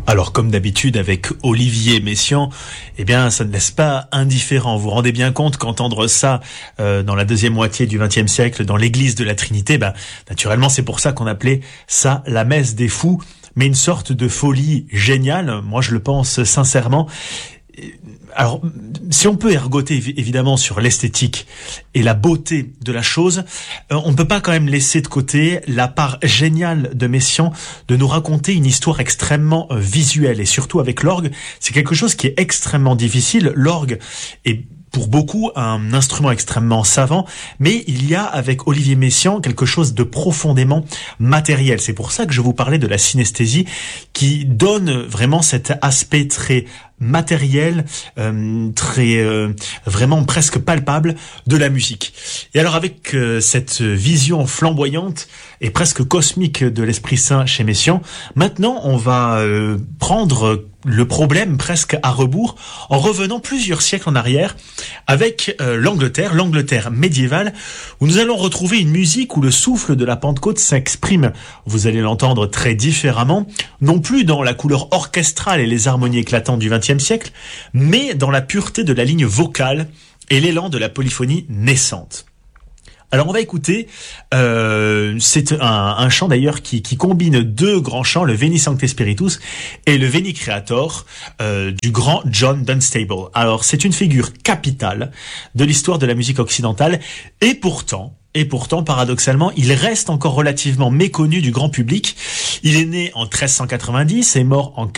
Alors, comme d'habitude avec Olivier Messiaen, eh bien, ça ne laisse pas indifférent. Vous vous rendez bien compte qu'entendre ça dans la deuxième moitié du XXe siècle, dans l'église de la Trinité, naturellement, c'est pour ça qu'on appelait ça la messe des fous, mais une sorte de folie géniale. Moi, je le pense sincèrement. Alors, si on peut ergoter évidemment sur l'esthétique et la beauté de la chose, on ne peut pas quand même laisser de côté la part géniale de Messiaen de nous raconter une histoire extrêmement visuelle, et surtout avec l'orgue, c'est quelque chose qui est extrêmement difficile. L'orgue est pour beaucoup un instrument extrêmement savant, mais il y a avec Olivier Messiaen quelque chose de profondément matériel. C'est pour ça que je vous parlais de la synesthésie qui donne vraiment cet aspect très matériel, vraiment presque palpable de la musique. Et alors avec cette vision flamboyante et presque cosmique de l'Esprit Saint chez Messiaen, maintenant on va prendre le problème presque à rebours en revenant plusieurs siècles en arrière avec l'Angleterre médiévale, où nous allons retrouver une musique où le souffle de la Pentecôte s'exprime. Vous allez l'entendre très différemment, non plus dans la couleur orchestrale et les harmonies éclatantes du XXe siècle, mais dans la pureté de la ligne vocale et l'élan de la polyphonie naissante. Alors on va écouter, c'est un chant d'ailleurs qui combine deux grands chants, le Veni Sancte Spiritus et le Veni Creator du grand John Dunstable. Alors c'est une figure capitale de l'histoire de la musique occidentale, et pourtant, paradoxalement, il reste encore relativement méconnu du grand public. Il est né en 1390 et mort en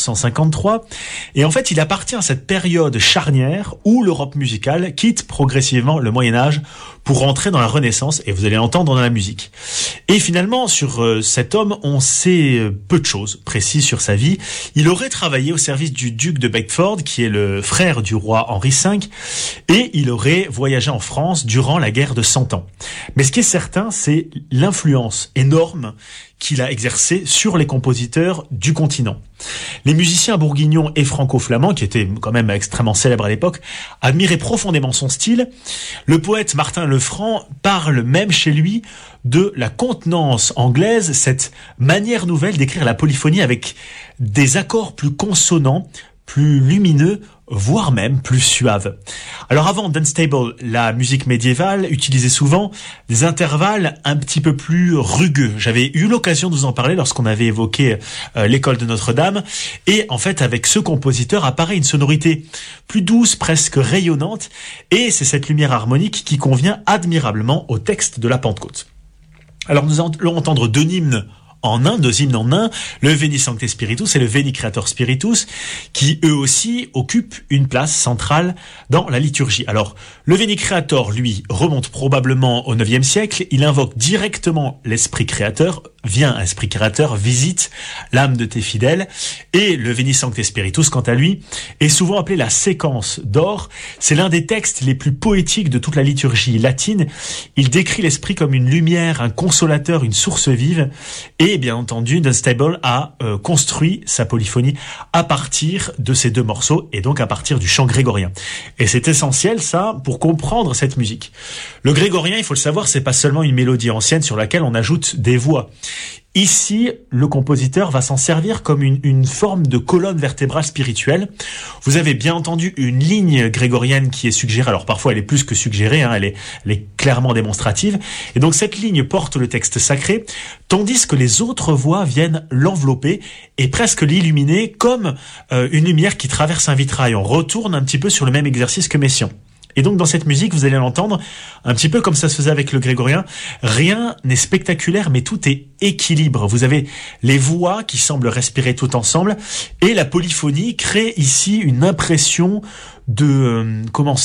1453. Et en fait, il appartient à cette période charnière où l'Europe musicale quitte progressivement le Moyen-Âge pour rentrer dans la Renaissance, et vous allez l'entendre dans la musique. Et finalement, sur cet homme, on sait peu de choses précises sur sa vie. Il aurait travaillé au service du duc de Bedford, qui est le frère du roi Henri V, et il aurait voyagé en France durant la guerre de 100 ans. Mais ce qui est certain, c'est l'influence énorme qu'il a exercée sur les compositeurs du continent. Les musiciens bourguignons et franco-flamands, qui étaient quand même extrêmement célèbres à l'époque, admiraient profondément son style. Le poète Martin Lefranc parle même chez lui de la contenance anglaise, cette manière nouvelle d'écrire la polyphonie avec des accords plus consonants, plus lumineux, voire même plus suave. Alors avant Dunstable, la musique médiévale utilisait souvent des intervalles un petit peu plus rugueux. J'avais eu l'occasion de vous en parler lorsqu'on avait évoqué l'école de Notre-Dame, et en fait avec ce compositeur apparaît une sonorité plus douce, presque rayonnante, et c'est cette lumière harmonique qui convient admirablement au texte de la Pentecôte. Alors nous allons entendre deux hymnes en un, le Veni Sancte Spiritus et le Veni Creator Spiritus, qui eux aussi occupent une place centrale dans la liturgie. Alors, le Veni Creator, lui, remonte probablement au IXe siècle. Il invoque directement l'Esprit Créateur, viens Esprit Créateur, visite l'âme de tes fidèles. Et le Veni Sancte Spiritus, quant à lui, est souvent appelé la séquence d'or. C'est l'un des textes les plus poétiques de toute la liturgie latine. Il décrit l'Esprit comme une lumière, un consolateur, une source vive, et bien entendu, Dunstable a construit sa polyphonie à partir de ces deux morceaux, et donc à partir du chant grégorien. Et c'est essentiel, ça, pour comprendre cette musique. Le grégorien, il faut le savoir, c'est pas seulement une mélodie ancienne sur laquelle on ajoute des voix. Ici, le compositeur va s'en servir comme une forme de colonne vertébrale spirituelle. Vous avez bien entendu une ligne grégorienne qui est suggérée. Alors parfois elle est plus que suggérée, elle est clairement démonstrative. Et donc cette ligne porte le texte sacré, tandis que les autres voix viennent l'envelopper et presque l'illuminer comme une lumière qui traverse un vitrail. On retourne un petit peu sur le même exercice que Messiaen. Et donc dans cette musique, vous allez l'entendre, un petit peu comme ça se faisait avec le grégorien, rien n'est spectaculaire, mais tout est équilibre. Vous avez les voix qui semblent respirer tout ensemble, et la polyphonie crée ici une impression de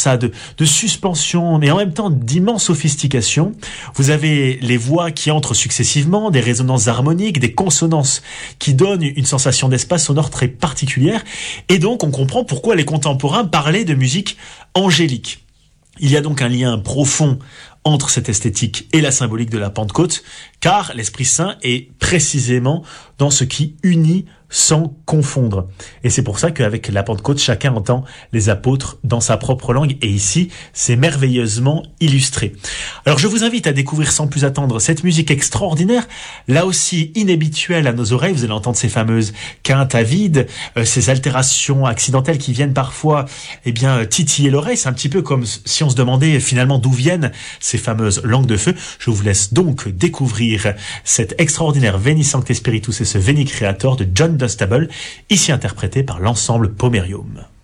suspension, mais en même temps d'immense sophistication. Vous avez les voix qui entrent successivement, des résonances harmoniques, des consonances qui donnent une sensation d'espace sonore très particulière, et donc on comprend pourquoi les contemporains parlaient de musique angélique. Il y a donc un lien profond entre cette esthétique et la symbolique de la Pentecôte car l'Esprit Saint est précisément dans ce qui unit sans confondre. Et c'est pour ça qu'avec la Pentecôte, chacun entend les apôtres dans sa propre langue. Et ici, c'est merveilleusement illustré. Alors je vous invite à découvrir sans plus attendre cette musique extraordinaire, là aussi inhabituelle à nos oreilles. Vous allez entendre ces fameuses quintes à vide, ces altérations accidentelles qui viennent parfois titiller l'oreille. C'est un petit peu comme si on se demandait finalement d'où viennent ces fameuses langues de feu. Je vous laisse donc découvrir cet extraordinaire Veni Sancte Spiritus et ce Veni Creator de John Dunstable, ici interprété par l'ensemble Pomerium.